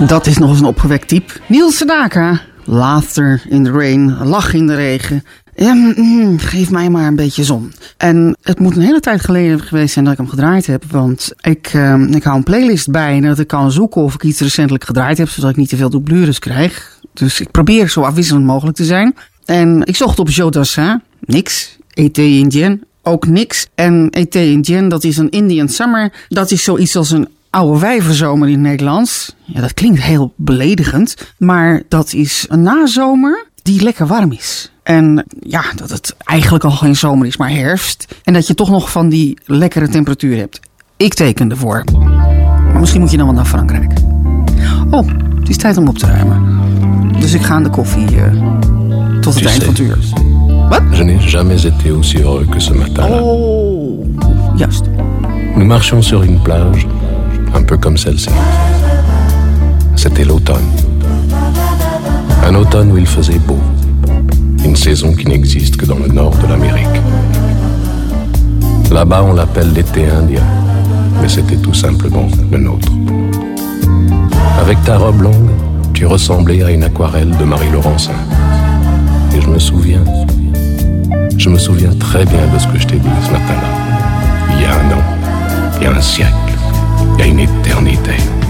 Dat is nog eens een opgewekt type. Niels Sedaka, Laughter in the Rain, Lach in de regen. Geef mij maar een beetje zon. En het moet een hele tijd geleden geweest zijn dat ik hem gedraaid heb. Want ik hou een playlist bij en dat ik kan zoeken of ik iets recentelijk gedraaid heb, zodat ik niet te veel doublures krijg. Dus ik probeer zo afwisselend mogelijk te zijn. En ik zocht op Jodassin, niks. E.T. Indien, ook niks. En E.T. Indien, dat is een Indian Summer. Dat is zoiets als een oude wijvenzomer in het Nederlands. Ja, dat klinkt heel beledigend. Maar dat is een nazomer die lekker warm is. En ja, dat het eigenlijk al geen zomer is, maar herfst. En dat je toch nog van die lekkere temperatuur hebt. Ik teken ervoor. Maar misschien moet je dan wel naar Frankrijk. Oh, het is tijd om op te ruimen. Dus ik ga aan de koffie tot het eind van het uur. Wat? Je n'ai jamais été aussi heureux que ce matin-là. Oh, juist. Nous marchions sur une plage, un peu comme celle-ci. C'était l'automne. Un automne où il faisait beau. Une saison qui n'existe que dans le nord de l'Amérique. Là-bas, on l'appelle l'été indien, mais c'était tout simplement le nôtre. Avec ta robe longue, tu ressemblais à une aquarelle de Marie Laurencin. Et je me souviens très bien de ce que je t'ai dit ce matin-là. Il y a un an, il y a un siècle, il y a une éternité.